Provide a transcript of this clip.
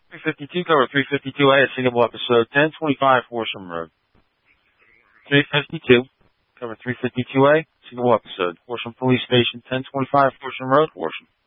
352, cover 352A, a Singapore episode 1025 Horsham Road. 352, cover 352A, Singapore episode, Horsham Police Station 1025 Horsham Road, Horsham.